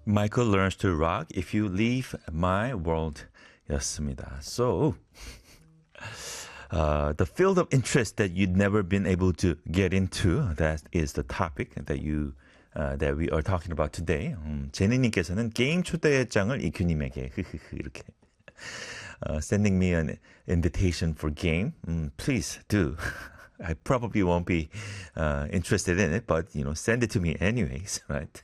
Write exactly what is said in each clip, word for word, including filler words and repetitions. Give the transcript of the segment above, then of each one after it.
Michael learns to rock if you leave my world 였습니다. So, uh, the field of interest that you'd never been able to get into, that is the topic that you uh, that we are talking about today. 음, 제니님께서는 게임 초대장을 이큐님에게 이렇게 uh, sending me an invitation for game. Um, please do. I probably won't be uh, interested in it, but you know, send it to me anyways, right?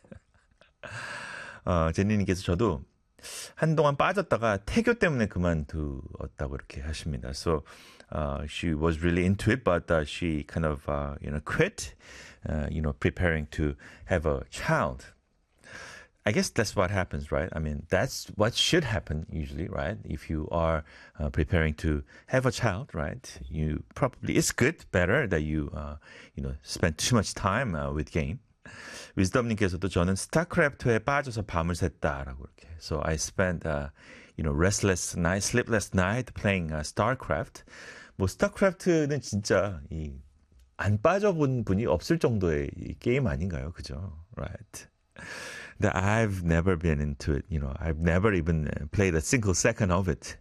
어, 제니님께서 저도 한동안 빠졌다가 태교 때문에 그만두었다고 이렇게 하십니다. So uh, she was really into it, but uh, she kind of uh, you know quit, uh, you know, preparing to have a child. I guess that's what happens, right? I mean, that's what should happen usually, right? If you are uh, preparing to have a child, right? You probably it's good, better that you uh, you know spend too much time uh, with game. 위즈덤님께서도 저는 스타크래프트에 빠져서 밤을 샜다라고 이렇게. So I spent, uh, you know, restless night, sleepless night playing uh, StarCraft. 뭐 스타크래프트는 진짜 이 안 빠져본 분이 없을 정도의 이 게임 아닌가요, 그죠? Right. But I've never been into it. You know, I've never even played a single second of it.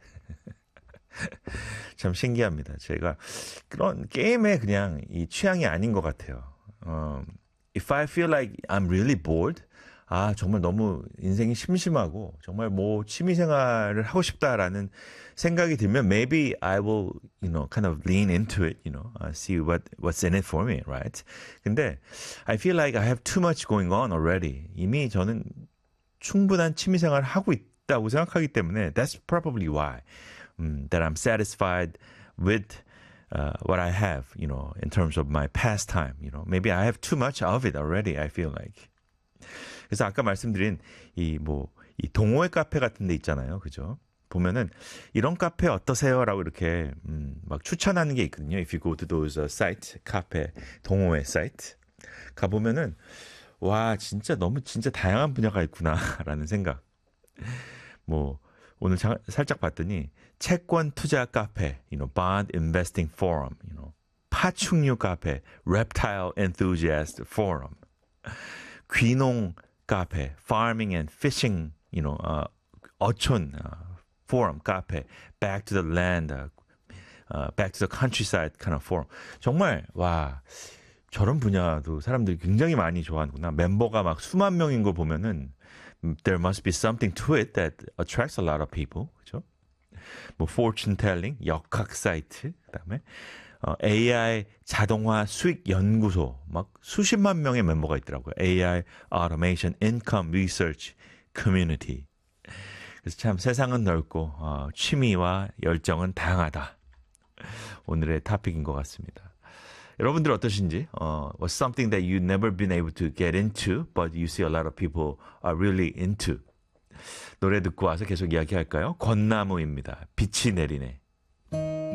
참 신기합니다. 제가 그런 게임에 그냥 이 취향이 아닌 것 같아요. 어, If I feel like I'm really bored, 아, 정말 너무 인생이 심심하고, 정말 뭐 취미생활을 하고 싶다라는 생각이 들면, maybe I will, you know, kind of lean into it, you know, uh, see what, what's in it for me, right? 근데, I feel like I have too much going on already. 이미 저는 충분한 취미생활을 하고 있다고 생각하기 때문에, that's probably why, um, that I'm satisfied with Uh, what I have, you know, in terms of my pastime, you know, maybe I have too much of it already. I feel like. 그래서 아까 말씀드린 이 뭐 이 동호회 카페 같은 데 있잖아요, 그죠? 보면은 이런 카페 어떠세요라고 이렇게 음, 막 추천하는 게 있거든요. If you go to those uh, site, 카페, 동호회 사이트 가 보면은 와 진짜 너무 진짜 다양한 분야가 있구나라는 생각. 뭐 오늘 자, 살짝 봤더니 채권 투자 카페, you know, bond investing forum, you know, 파충류 카페, reptile enthusiast forum, 귀농 카페, farming and fishing, you know, uh, 어촌 uh, forum 카페, back to the land, uh, uh, back to the countryside kind of forum. 정말 와 저런 분야도 사람들이 굉장히 많이 좋아하는구나. 멤버가 막 수만 명인 거 보면은 there must be something to it that attracts a lot of people. 그죠? 뭐 fortune telling, 역학 사이트, 그다음에 어, 에이아이 자동화 수익 연구소 막 수십만 명의 멤버가 있더라고요. 에이아이 automation income research community. 그래서 참 세상은 넓고 어, 취미와 열정은 다양하다. 오늘의 토픽인 것 같습니다. 여러분들 어떠신지? Uh, what's something that you've never been able to get into, but you see a lot of people are really into. 노래 듣고 와서 계속 이야기할까요? 권나무입니다. 빛이 내리네.